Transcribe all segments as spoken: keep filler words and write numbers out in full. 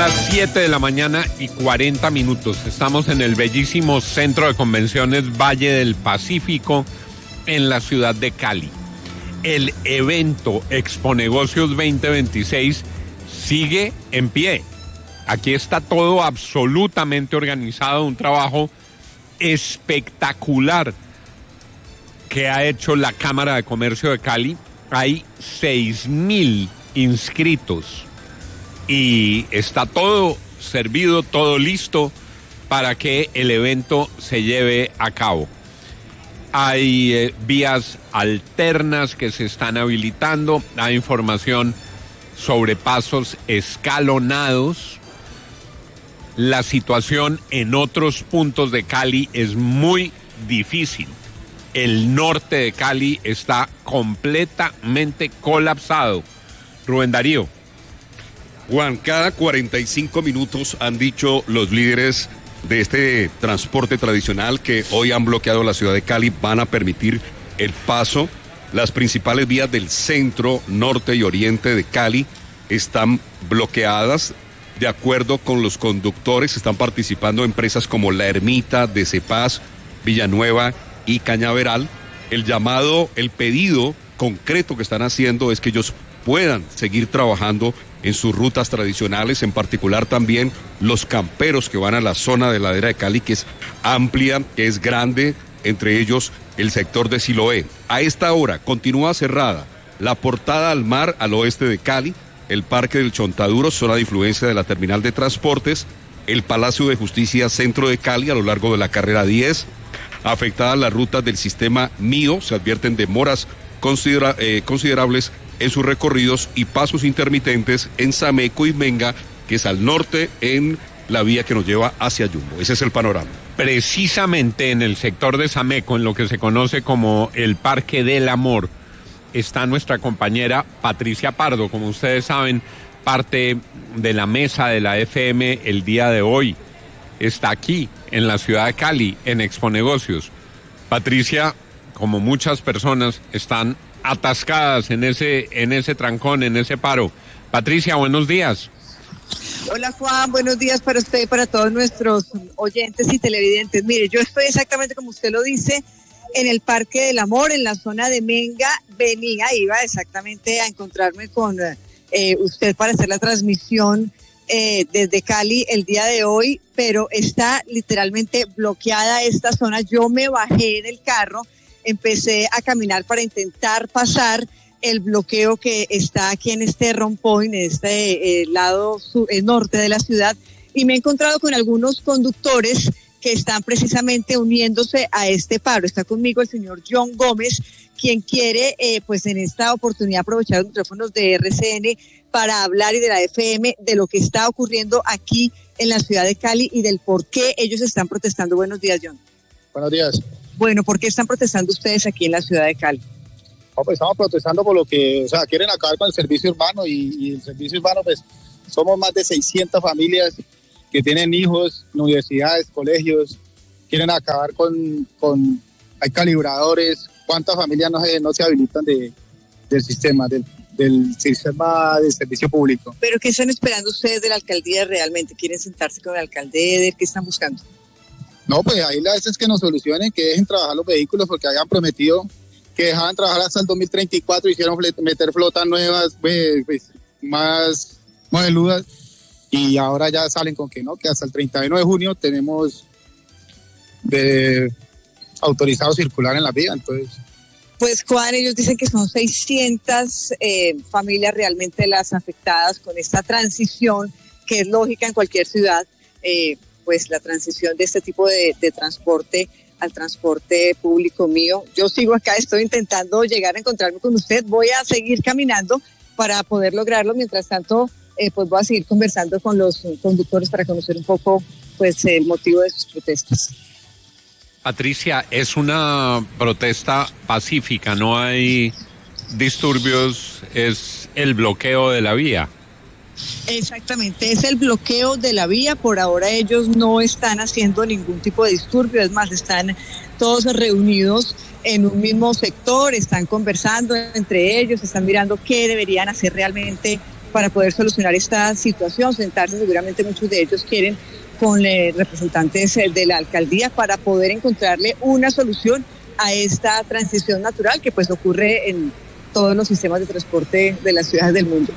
las siete de la mañana y cuarenta minutos. Estamos en el bellísimo Centro de Convenciones Valle del Pacífico, en la ciudad de Cali. El evento Exponegocios veinte veintiséis sigue en pie. Aquí está todo absolutamente organizado, un trabajo espectacular que ha hecho la Cámara de Comercio de Cali. Hay seis mil inscritos y está todo servido, todo listo para que el evento se lleve a cabo. Hay eh, vías alternas que se están habilitando, hay información sobre pasos escalonados. La situación en otros puntos de Cali es muy difícil. El norte de Cali está completamente colapsado. Rubén Darío. Juan, cada cuarenta y cinco minutos han dicho los líderes de este transporte tradicional que hoy han bloqueado la ciudad de Cali, van a permitir el paso. Las principales vías del centro, norte y oriente de Cali están bloqueadas. De acuerdo con los conductores, están participando empresas como La Ermita, de Cepaz, Villanueva y Cañaveral. El llamado, el pedido concreto que están haciendo es que ellos puedan seguir trabajando en sus rutas tradicionales, en particular también los camperos que van a la zona de ladera de Cali, que es amplia, que es grande, entre ellos el sector de Siloé. A esta hora continúa cerrada la portada al mar al oeste de Cali, el Parque del Chontaduro, zona de influencia de la terminal de transportes, el Palacio de Justicia, centro de Cali, a lo largo de la carrera diez, afectadas las rutas del sistema Mío, se advierten demoras considera, eh, considerables en sus recorridos y pasos intermitentes en Sameco y Menga, que es al norte en la vía que nos lleva hacia Yumbo. Ese es el panorama. Precisamente en el sector de Sameco, en lo que se conoce como el Parque del Amor, está nuestra compañera Patricia Pardo, como ustedes saben, parte de la mesa de la F M el día de hoy. Está aquí, en la ciudad de Cali, en Exponegocios. Patricia, como muchas personas, están atascadas en ese, en ese trancón, en ese paro. Patricia, buenos días. Hola Juan, buenos días para usted y para todos nuestros oyentes y televidentes. Mire, yo estoy exactamente como usted lo dice, en el Parque del Amor, en la zona de Menga. Venía, iba exactamente a encontrarme con eh, usted para hacer la transmisión eh, desde Cali el día de hoy, pero está literalmente bloqueada esta zona. Yo me bajé del carro, empecé a caminar para intentar pasar el bloqueo que está aquí en este rompoint, en este eh, lado sur, eh, norte de la ciudad, y me he encontrado con algunos conductores que están precisamente uniéndose a este paro. Está conmigo el señor John Gómez, quien quiere, eh, pues en esta oportunidad, aprovechar los micrófonos de R C N para hablar y de la F M de lo que está ocurriendo aquí en la ciudad de Cali y del por qué ellos están protestando. Buenos días, John. Buenos días. Bueno, ¿por qué están protestando ustedes aquí en la ciudad de Cali? No, pues estamos protestando por lo que, o sea, quieren acabar con el servicio urbano y, y el servicio urbano, pues somos más de seiscientas familias que tienen hijos, universidades, colegios, quieren acabar con, con hay calibradores. ¿Cuántas familias no se, no se habilitan de, del sistema, del, del sistema de servicio público? ¿Pero qué están esperando ustedes de la alcaldía realmente? ¿Quieren sentarse con el alcalde? ¿Qué están buscando? No, pues ahí la vez es que nos solucionen, que dejen trabajar los vehículos, porque habían prometido que dejaban trabajar hasta el dos mil treinta y cuatro, hicieron meter flotas nuevas, pues, pues, más modeludas, y ahora ya salen con que no, que hasta el treinta y uno de junio tenemos de autorizado circular en la vía. Entonces, pues Juan, ellos dicen que son seiscientas eh, familias realmente las afectadas con esta transición, que es lógica en cualquier ciudad, eh, pues la transición de este tipo de, de transporte al transporte público mío. Yo sigo acá, estoy intentando llegar a encontrarme con usted, voy a seguir caminando para poder lograrlo. Mientras tanto, eh, pues voy a seguir conversando con los conductores para conocer un poco pues el motivo de sus protestas. Patricia, es una protesta pacífica, no hay disturbios, es el bloqueo de la vía. Exactamente, es el bloqueo de la vía. Por ahora ellos no están haciendo ningún tipo de disturbio, es más, están todos reunidos en un mismo sector, están conversando entre ellos, están mirando qué deberían hacer realmente para poder solucionar esta situación, sentarse, seguramente muchos de ellos quieren, con eh, representantes eh, de la alcaldía para poder encontrarle una solución a esta transición natural que pues ocurre en todos los sistemas de transporte de las ciudades del mundo.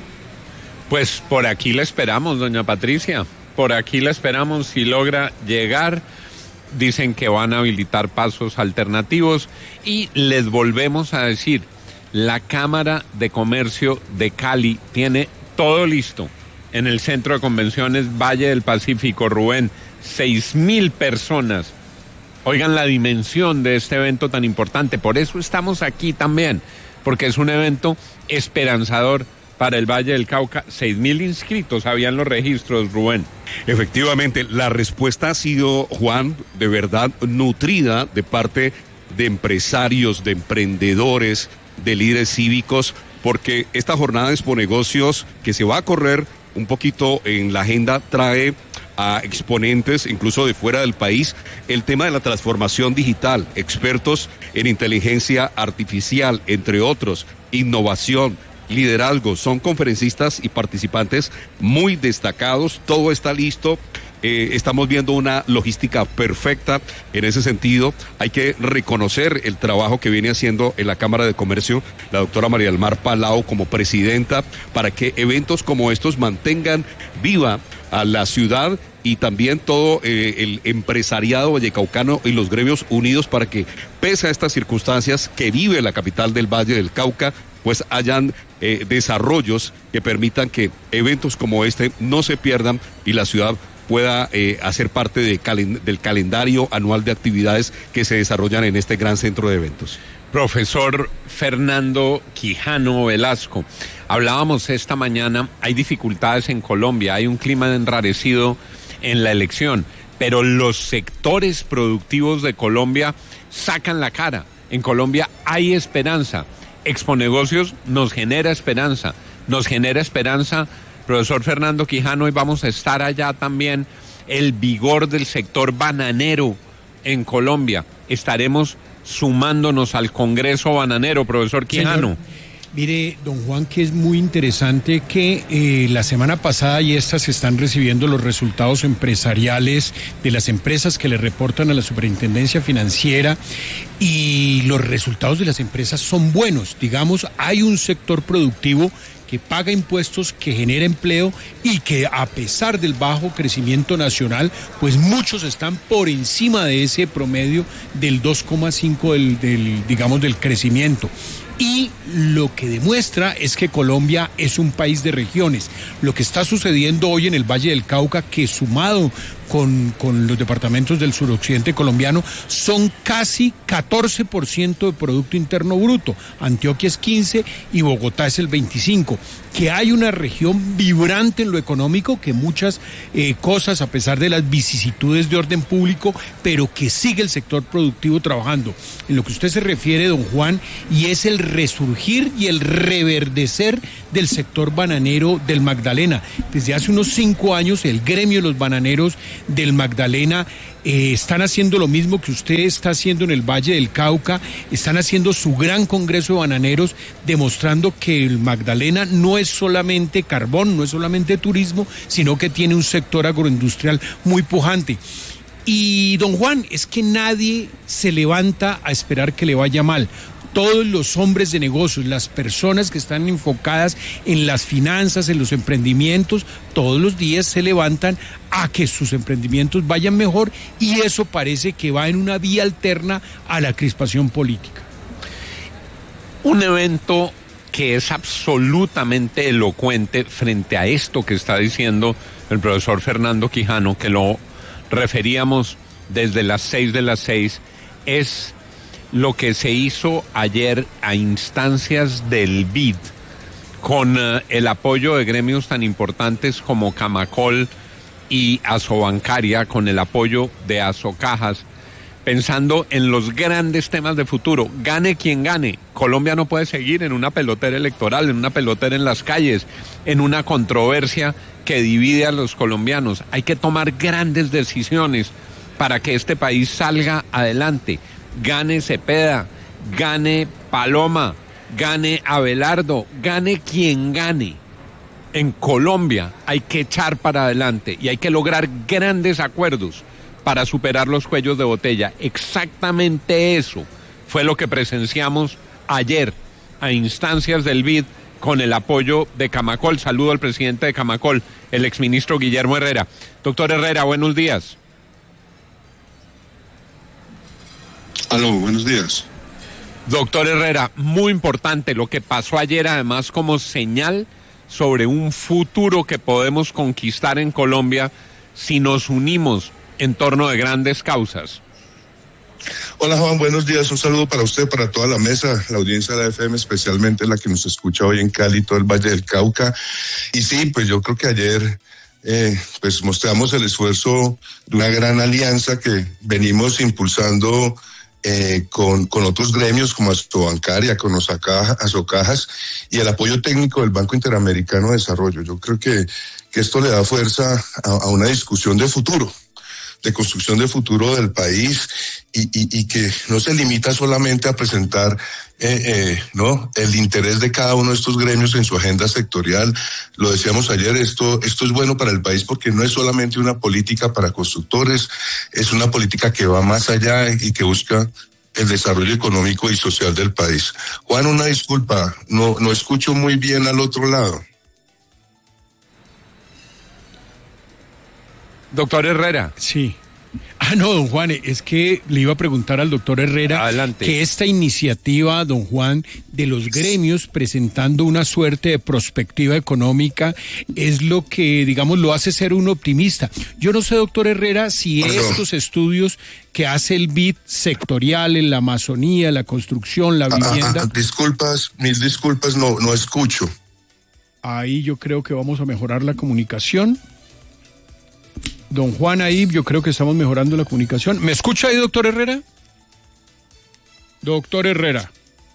Pues por aquí la esperamos, doña Patricia, por aquí la esperamos. Si logra llegar, dicen que van a habilitar pasos alternativos y les volvemos a decir, la Cámara de Comercio de Cali tiene todo listo en el Centro de Convenciones Valle del Pacífico. Rubén, seis mil personas. Oigan la dimensión de este evento tan importante, por eso estamos aquí también, porque es un evento esperanzador para el Valle del Cauca. Seis mil inscritos habían los registros, Rubén. Efectivamente, la respuesta ha sido, Juan, de verdad nutrida de parte de empresarios, de emprendedores, de líderes cívicos, porque esta jornada de Exponegocios que se va a correr un poquito en la agenda trae a exponentes incluso de fuera del país el tema de la transformación digital, expertos en inteligencia artificial, entre otros, innovación, liderazgo. Son conferencistas y participantes muy destacados, todo está listo. Eh, estamos viendo una logística perfecta en ese sentido. Hay que reconocer el trabajo que viene haciendo en la Cámara de Comercio la doctora María del Mar Palao como presidenta para que eventos como estos mantengan viva a la ciudad y también todo eh, el empresariado vallecaucano y los gremios unidos para que, pese a estas circunstancias que vive la capital del Valle del Cauca, pues hayan eh, desarrollos que permitan que eventos como este no se pierdan y la ciudad pueda eh, hacer parte de calen- del calendario anual de actividades que se desarrollan en este gran centro de eventos. Profesor Fernando Quijano Velasco, hablábamos esta mañana, hay dificultades en Colombia, hay un clima enrarecido en la elección, pero los sectores productivos de Colombia sacan la cara. En Colombia hay esperanza. Exponegocios nos genera esperanza, nos genera esperanza, profesor Fernando Quijano, y vamos a estar allá también, el vigor del sector bananero en Colombia. Estaremos sumándonos al Congreso Bananero, profesor Quijano. Señor, mire, don Juan, que es muy interesante que eh, la semana pasada y esta se están recibiendo los resultados empresariales de las empresas que le reportan a la Superintendencia Financiera y los resultados de las empresas son buenos. Digamos, hay un sector productivo que paga impuestos, que genera empleo y que a pesar del bajo crecimiento nacional, pues muchos están por encima de ese promedio del dos coma cinco del, del, digamos, del crecimiento. Y lo que demuestra es que Colombia es un país de regiones. Lo que está sucediendo hoy en el Valle del Cauca, que sumado con, con los departamentos del suroccidente colombiano, son casi catorce por ciento de Producto Interno Bruto. Antioquia es quince y Bogotá es el veinticinco. Que hay una región vibrante en lo económico, que muchas eh, cosas, a pesar de las vicisitudes de orden público, pero que sigue el sector productivo trabajando. En lo que usted se refiere, don Juan, y es el resurgir y el reverdecer del sector bananero del Magdalena. Desde hace unos cinco años, el gremio de los bananeros del Magdalena eh, están haciendo lo mismo que usted está haciendo en el Valle del Cauca, están haciendo su gran congreso de bananeros, demostrando que el Magdalena no es solamente carbón, no es solamente turismo, sino que tiene un sector agroindustrial muy pujante. Y don Juan, es que nadie se levanta a esperar que le vaya mal. Todos los hombres de negocios, las personas que están enfocadas en las finanzas, en los emprendimientos, todos los días se levantan a que sus emprendimientos vayan mejor y eso parece que va en una vía alterna a la crispación política. Un evento que es absolutamente elocuente frente a esto que está diciendo el profesor Fernando Quijano, que lo referíamos desde las seis de las seis, es lo que se hizo ayer a instancias del B I D con uh, el apoyo de gremios tan importantes como Camacol y Asobancaria, con el apoyo de Asocajas, pensando en los grandes temas de futuro. Gane quien gane, Colombia no puede seguir en una pelotera electoral, en una pelotera en las calles, en una controversia que divide a los colombianos. Hay que tomar grandes decisiones para que este país salga adelante. Gane Cepeda, gane Paloma, gane Abelardo, gane quien gane. En Colombia hay que echar para adelante y hay que lograr grandes acuerdos para superar los cuellos de botella. Exactamente eso fue lo que presenciamos ayer a instancias del B I D con el apoyo de Camacol. Saludo al presidente de Camacol, el exministro Guillermo Herrera. Doctor Herrera, buenos días. Aló, buenos días. Doctor Herrera, muy importante lo que pasó ayer, además como señal sobre un futuro que podemos conquistar en Colombia si nos unimos en torno de grandes causas. Hola Juan, buenos días, un saludo para usted, para toda la mesa, la audiencia de la F M, especialmente la que nos escucha hoy en Cali, todo el Valle del Cauca. Y sí, pues yo creo que ayer eh, pues mostramos el esfuerzo de una gran alianza que venimos impulsando Eh, con, con otros gremios como Asobancaria, con Osacaja, Asocajas y el apoyo técnico del Banco Interamericano de Desarrollo. Yo creo que, que esto le da fuerza a, a una discusión de futuro, de construcción de futuro del país y, y, y que no se limita solamente a presentar eh, eh, no el interés de cada uno de estos gremios en su agenda sectorial. Lo decíamos ayer, esto, esto es bueno para el país porque no es solamente una política para constructores, es una política que va más allá y que busca el desarrollo económico y social del país. Juan, una disculpa, no, no escucho muy bien al otro lado. Doctor Herrera. Sí. Ah, no, don Juan, es que le iba a preguntar al doctor Herrera Adelante. que esta iniciativa, don Juan, de los gremios presentando una suerte de perspectiva económica es lo que, digamos, lo hace ser un optimista. Yo no sé, doctor Herrera, si Perdón. estos estudios que hace el B I D sectorial en la Amazonía, la construcción, la vivienda... Ah, ah, disculpas, mil disculpas, no, no escucho. Ahí yo creo que vamos a mejorar la comunicación. Don Juan, ahí yo creo que estamos mejorando la comunicación. ¿Me escucha ahí, doctor Herrera? Doctor Herrera.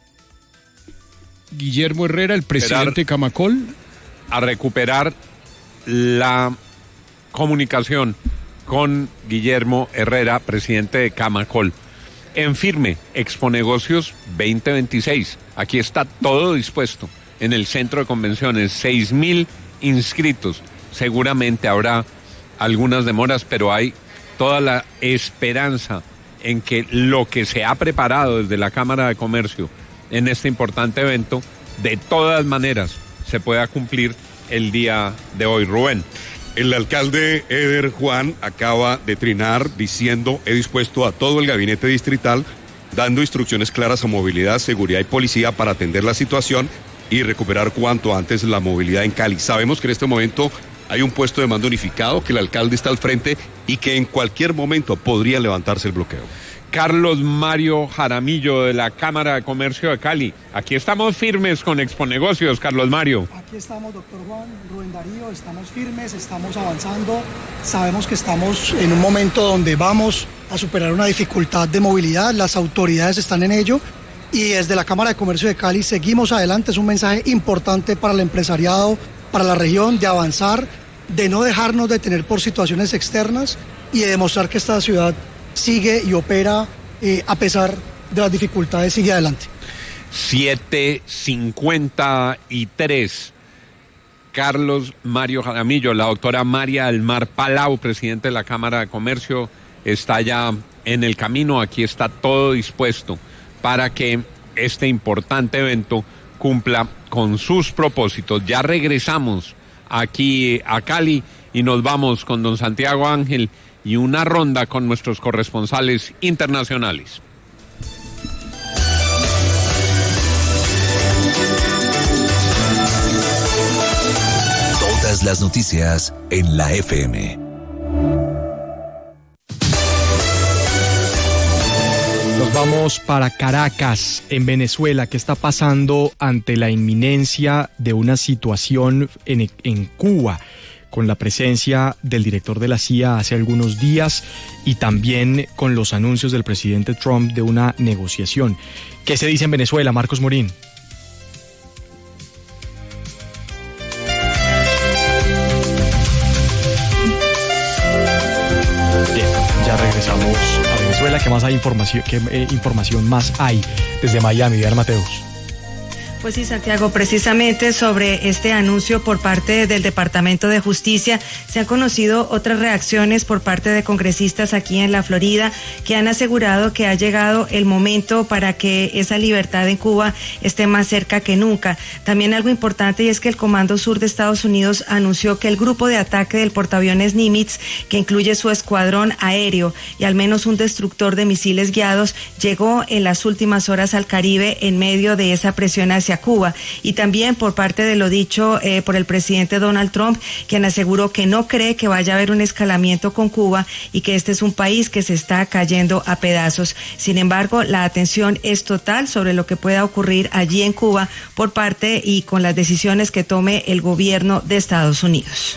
Guillermo Herrera, el presidente de Camacol. A recuperar la comunicación con Guillermo Herrera, presidente de Camacol. En firme, Exponegocios veinte veintiséis. Aquí está todo dispuesto en el centro de convenciones. Seis mil inscritos. Seguramente habrá algunas demoras, pero hay toda la esperanza en que lo que se ha preparado desde la Cámara de Comercio en este importante evento, de todas maneras, se pueda cumplir el día de hoy. Rubén. El alcalde Eder Juan acaba de trinar diciendo: he dispuesto a todo el gabinete distrital, dando instrucciones claras a movilidad, seguridad y policía para atender la situación y recuperar cuanto antes la movilidad en Cali. Sabemos que en este momento hay un puesto de mando unificado, que el alcalde está al frente y que en cualquier momento podría levantarse el bloqueo. Carlos Mario Jaramillo, de la Cámara de Comercio de Cali. Aquí estamos firmes con Exponegocios, Carlos Mario. Aquí estamos, doctor Juan, Rubén Darío, estamos firmes, estamos avanzando. Sabemos que estamos en un momento donde vamos a superar una dificultad de movilidad, las autoridades están en ello y desde la Cámara de Comercio de Cali seguimos adelante. Es un mensaje importante para el empresariado, para la región, de avanzar, de no dejarnos detener por situaciones externas y de demostrar que esta ciudad sigue y opera eh, a pesar de las dificultades, sigue adelante. siete cincuenta y tres. Carlos Mario Jaramillo, la doctora María Almar Palau, presidente de la Cámara de Comercio, está ya en el camino. Aquí está todo dispuesto para que este importante evento cumpla con sus propósitos. Ya regresamos aquí a Cali y nos vamos con don Santiago Ángel y una ronda con nuestros corresponsales internacionales. Todas las noticias en la F M. Nos vamos para Caracas, en Venezuela. ¿Qué está pasando ante la inminencia de una situación en, en Cuba, con la presencia del director de la C I A hace algunos días y también con los anuncios del presidente Trump de una negociación? ¿Qué se dice en Venezuela, Marcos Morín? Bien, ya regresamos a Venezuela. ¿Qué más hay información? ¿Qué eh, información más hay desde Miami? Ver Mateus. Pues sí, Santiago, precisamente sobre este anuncio por parte del Departamento de Justicia se han conocido otras reacciones por parte de congresistas aquí en la Florida que han asegurado que ha llegado el momento para que esa libertad en Cuba esté más cerca que nunca. También algo importante, y es que el Comando Sur de Estados Unidos anunció que el grupo de ataque del portaaviones Nimitz, que incluye su escuadrón aéreo y al menos un destructor de misiles guiados, llegó en las últimas horas al Caribe en medio de esa presión hacia Cuba. Y también por parte de lo dicho eh, por el presidente Donald Trump, quien aseguró que no cree que vaya a haber un escalamiento con Cuba y que este es un país que se está cayendo a pedazos. Sin embargo, la atención es total sobre lo que pueda ocurrir allí en Cuba por parte y con las decisiones que tome el gobierno de Estados Unidos.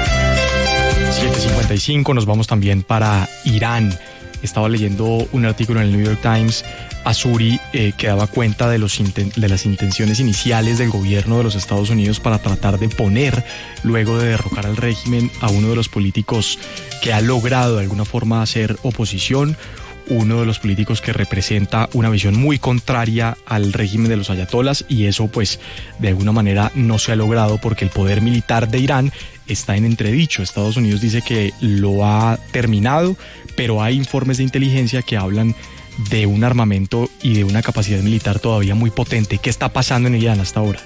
siete cincuenta y cinco, nos vamos también para Irán. Estaba leyendo un artículo en el New York Times, Azuri, eh, que daba cuenta de, los inten- de las intenciones iniciales del gobierno de los Estados Unidos para tratar de poner, luego de derrocar al régimen, a uno de los políticos que ha logrado de alguna forma hacer oposición, uno de los políticos que representa una visión muy contraria al régimen de los ayatolas, y eso pues de alguna manera no se ha logrado porque el poder militar de Irán está en entredicho. Estados Unidos dice que lo ha terminado, pero hay informes de inteligencia que hablan de un armamento y de una capacidad militar todavía muy potente. ¿Qué está pasando en Irán hasta ahora?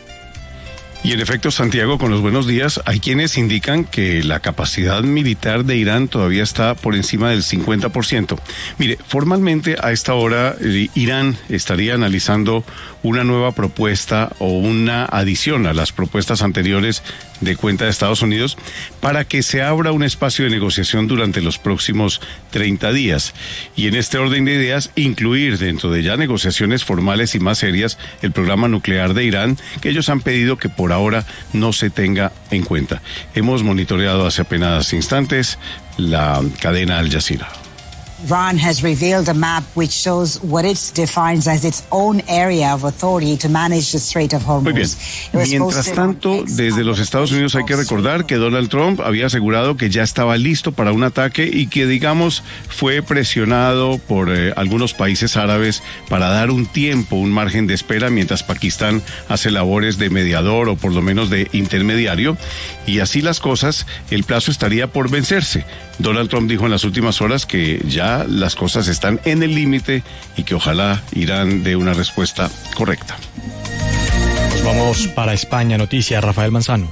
Y en efecto, Santiago, con los buenos días, hay quienes indican que la capacidad militar de Irán todavía está por encima del cincuenta por ciento. Mire, formalmente a esta hora eh, Irán estaría analizando una nueva propuesta o una adición a las propuestas anteriores de cuenta de Estados Unidos para que se abra un espacio de negociación durante los próximos treinta días. Y en este orden de ideas, incluir dentro de ya negociaciones formales y más serias el programa nuclear de Irán, que ellos han pedido que por ahora no se tenga en cuenta. Hemos monitoreado hace apenas instantes la cadena Al Jazeera. Iran has revealed a map which shows what it defines as its own area of authority to manage the Strait of Hormuz. Muy bien. Mientras tanto, desde los Estados Unidos hay que recordar que Donald Trump había asegurado que ya estaba listo para un ataque y que, digamos, fue presionado por eh, algunos países árabes para dar un tiempo, un margen de espera, mientras Pakistán hace labores de mediador o por lo menos de intermediario. Y así las cosas, el plazo estaría por vencerse. Donald Trump dijo en las últimas horas que ya las cosas están en el límite y que ojalá Irán dé una respuesta correcta. Nos vamos para España. Noticias, Rafael Manzano.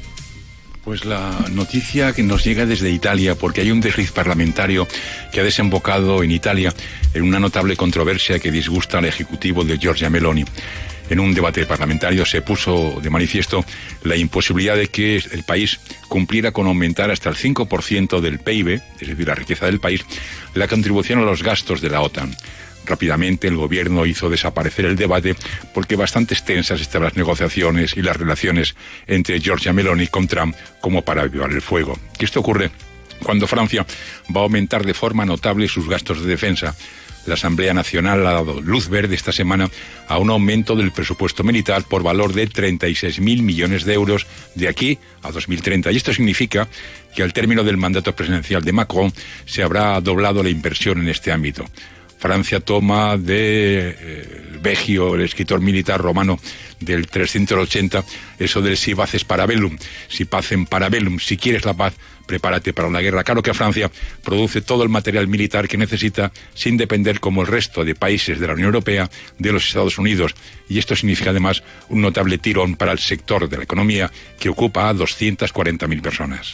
Pues la noticia que nos llega desde Italia, porque hay un desliz parlamentario que ha desembocado en Italia en una notable controversia que disgusta al ejecutivo de Giorgia Meloni. En un debate parlamentario se puso de manifiesto la imposibilidad de que el país cumpliera con aumentar hasta el cinco por ciento del P I B, es decir, la riqueza del país, la contribución a los gastos de la OTAN. Rápidamente el gobierno hizo desaparecer el debate porque bastante extensas estaban las negociaciones y las relaciones entre Giorgia Meloni con Trump como para avivar el fuego. ¿Qué esto ocurre cuando Francia va a aumentar de forma notable sus gastos de defensa? La Asamblea Nacional ha dado luz verde esta semana a un aumento del presupuesto militar por valor de treinta y seis mil millones de euros de aquí a dos mil treinta. Y esto significa que al término del mandato presidencial de Macron se habrá doblado la inversión en este ámbito. Francia toma de eh, Vegio, el escritor militar romano del trescientos ochenta, eso del si paces para bellum, si pacem para bellum, si quieres la paz, prepárate para una guerra. Claro que Francia produce todo el material militar que necesita sin depender, como el resto de países de la Unión Europea, de los Estados Unidos. Y esto significa además un notable tirón para el sector de la economía que ocupa a doscientas cuarenta mil personas.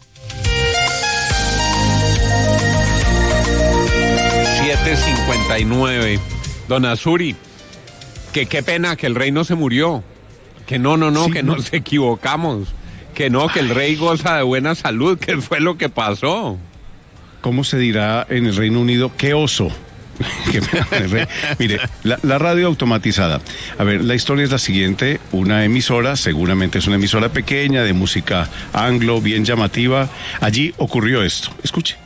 siete cincuenta y nueve. Don Azuri, que qué pena que el rey no se murió. Que no, no, no, sí, que no. nos equivocamos. Que no, que el rey goza de buena salud. ¿Qué fue lo que pasó? ¿Cómo se dirá en el Reino Unido? ¡Qué oso! Mire, la, la radio automatizada. A ver, la historia es la siguiente. Una emisora, seguramente es una emisora pequeña de música anglo, bien llamativa. Allí ocurrió esto. Escuche.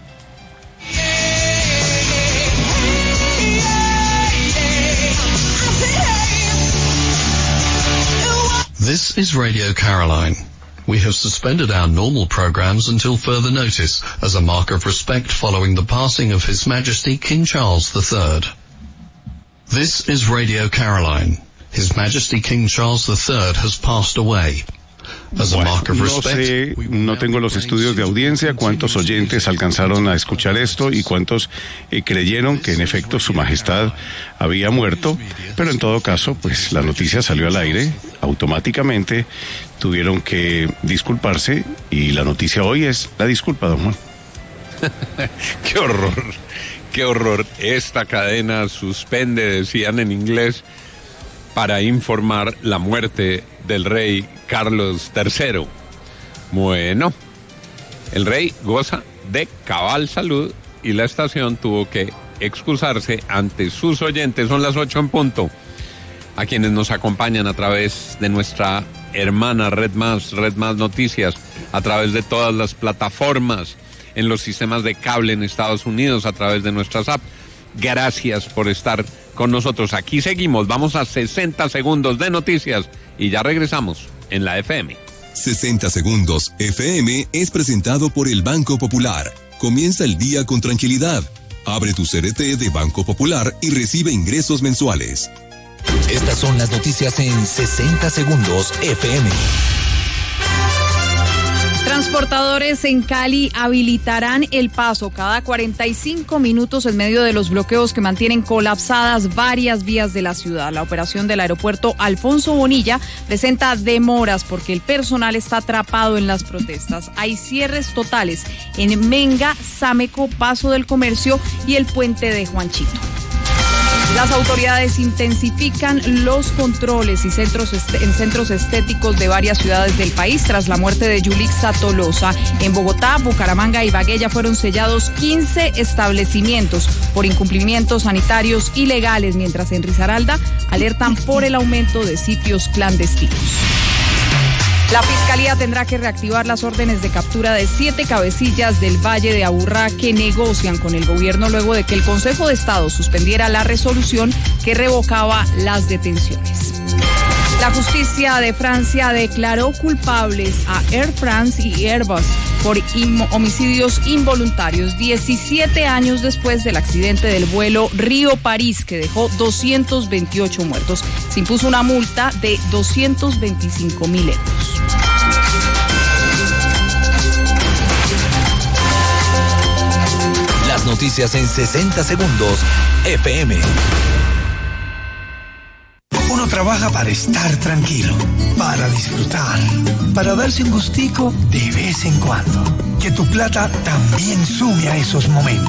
This is Radio Caroline. We have suspended our normal programs until further notice as a mark of respect following the passing of His Majesty King Charles the Third. This is Radio Caroline. His Majesty King Charles the Third has passed away. As a Bueno, mark of no respect, sé, no tengo los estudios de audiencia, cuántos oyentes alcanzaron a escuchar esto y cuántos eh, creyeron que en efecto su majestad había muerto, pero en todo caso, pues la noticia salió al aire, automáticamente tuvieron que disculparse y la noticia hoy es la disculpa, don Juan. Qué horror, qué horror. Esta cadena suspende, decían en inglés, para informar la muerte del rey Carlos tercero. Bueno, el rey goza de cabal salud y la estación tuvo que excusarse ante sus oyentes. Son las ocho en punto. A quienes nos acompañan a través de nuestra hermana Red Más, Red Más Noticias, a través de todas las plataformas, en los sistemas de cable en Estados Unidos, a través de nuestras apps. Gracias por estar con nosotros. Aquí seguimos, vamos a sesenta segundos de noticias y ya regresamos en la F M. sesenta segundos F M es presentado por el Banco Popular. Comienza el día con tranquilidad. Abre tu C R T de Banco Popular y recibe ingresos mensuales. Estas son las noticias en sesenta segundos F M. Transportadores en Cali habilitarán el paso cada cuarenta y cinco minutos en medio de los bloqueos que mantienen colapsadas varias vías de la ciudad. La operación del aeropuerto Alfonso Bonilla presenta demoras porque el personal está atrapado en las protestas. Hay cierres totales en Menga, Sámeco, Paso del Comercio y el puente de Juanchito. Las autoridades intensifican los controles y centros est- en centros estéticos de varias ciudades del país tras la muerte de Yulixa Tolosa. En Bogotá, Bucaramanga y Ibagué ya fueron sellados quince establecimientos por incumplimientos sanitarios ilegales, mientras en Risaralda alertan por el aumento de sitios clandestinos. La Fiscalía tendrá que reactivar las órdenes de captura de siete cabecillas del Valle de Aburrá que negocian con el gobierno luego de que el Consejo de Estado suspendiera la resolución que revocaba las detenciones. La justicia de Francia declaró culpables a Air France y Airbus por im- homicidios involuntarios diecisiete años después del accidente del vuelo Río-París que dejó doscientos veintiocho muertos. Se impuso una multa de doscientos veinticinco mil euros. Las noticias en sesenta segundos F M. Uno trabaja para estar tranquilo, para disfrutar, para darse un gustico de vez en cuando. Que tu plata también sume a esos momentos.